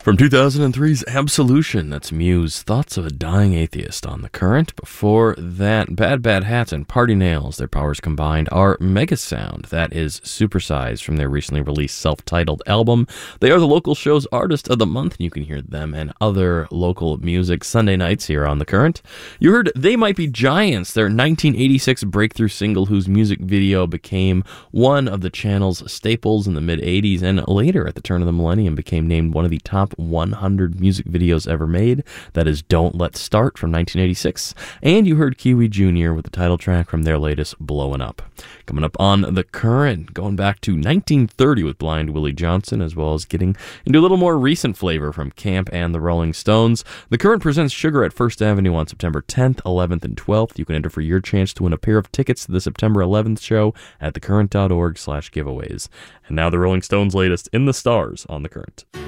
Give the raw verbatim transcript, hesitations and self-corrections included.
From two thousand three's Absolution, that's Muse, Thoughts of a Dying Atheist on The Current. Before that, Bad Bad Hats and Party Nails, their powers combined are Mega Sound. That is Supersize from their recently released self-titled album. They are the local show's Artist of the Month, and you can hear them and other local music Sunday nights here on The Current. You heard They Might Be Giants, their nineteen eighty-six breakthrough single whose music video became one of the channel's staples in the mid-eighties, and later at the turn of the millennium became named one of the top one hundred music videos ever made. That is Don't Let's Start from nineteen eighty-six. And you heard Kiwi Junior with the title track from their latest Blowin' Up. Coming up on The Current, going back to nineteen thirty with Blind Willie Johnson, as well as getting into a little more recent flavor from Camp and the Rolling Stones. The Current presents Sugar at First Avenue on September tenth, eleventh, and twelfth. You can enter for your chance to win a pair of tickets to the September eleventh show at thecurrent dot org slash giveaways. And now the Rolling Stones' latest In the Stars on The Current.